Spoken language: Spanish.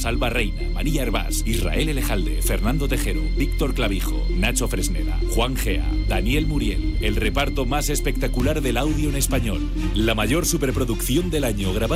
Salva Reina, María Hervás, Israel Elejalde, Fernando Tejero, Víctor Clavijo, Nacho Fresneda, Juan Gea, Daniel Muriel. El reparto más espectacular del audio en español. La mayor superproducción del año grabada